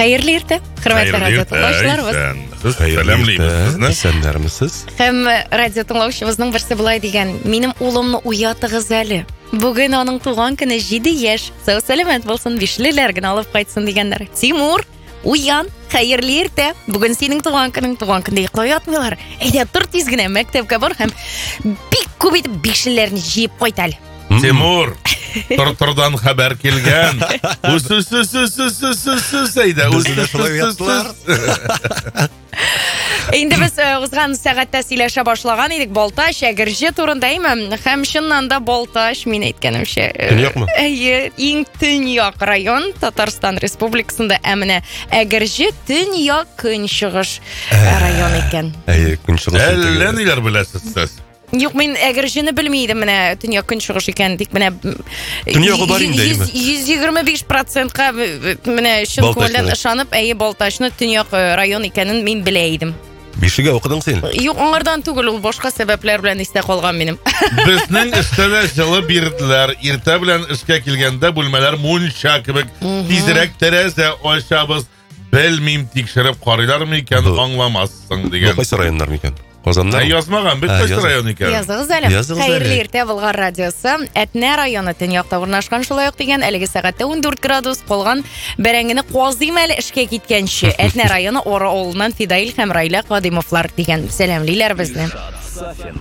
Хәерле иртә, хөрмәтле радио тыңлаучыларыбыз. Хәерле сәннәрмесез? Һәм радио тыңлаучыбызның берсе булай дигән: "Минем улымны уятыгыз әле. Бүген аның туган көне 7 яшь. Сау сәламәт булсын, бишлеләр генә алып кайтсын" дигәннәр. Тимур, уян, хәерле иртә. Бүген синең туган көндә йоклап ятмыйлар. Әйдә, тор тиз генә мәктәпкә бар һәм бик күп итеп бишлеләрне җыеп кайт әле. Тимур, Тортурдан хәбәр килгән. Әйдә, Инде без узган сәгатьтә сөйләшә башлаган идек Балтач, Әгерҗе турында, һәм чыннан да Балтач, мин әйткәнемчә, иң төньяк район Татарстан Республикасында, менә Әгерҗе төньяк көнчыгыш район икән. Көнчыгыш. Әллә ниләр беләсез сез? Юк, мин Әгерҗене белмидем, менә төньяк көнчыгыш икән, тик менә төньягы бар инде, 125%-ка менә чын күңелдән ышанып, Балтачны төньяк район икәнен мин белә идем. Бишегә укыдың син? Юк, аңардан түгел, ул башка сәбәпләр белән истә калган минем. Безнең эштә җылы бирделәр. Иртә белән эшкә килгәндә бүлмәләр мунча кебек. Тизрәк тәрәзә ачабыз. Белмим, тикшереп карыйлармы икән, аңламассың дигән. Кайсы районнар микән? Казаннар. Язмаган, бит кайсы район икән? Языгыз әле. Хәерле иртә, Болгар радиосы. Әтнә районы төньякта урнашкан, шулай ук дигән, әлеге сәгатьтә 14 градус, калган бәрәңгене казыйм әле эшкә киткәнче. Әтнә районы Ора авылыннан Фидаил һәм Райла Кадыймовлар дигән сәламлиләр безне.